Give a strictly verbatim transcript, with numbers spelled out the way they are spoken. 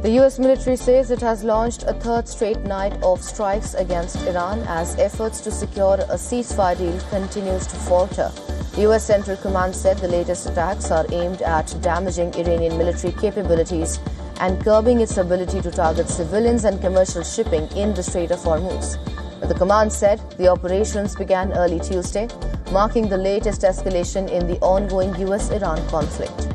The U S military says it has launched a third straight night of strikes against Iran as efforts to secure a ceasefire deal continues to falter. The U S Central Command said the latest attacks are aimed at damaging Iranian military capabilities and curbing its ability to target civilians and commercial shipping in the Strait of Hormuz. But the command said the operations began early Tuesday, marking the latest escalation in the ongoing U S Iran conflict.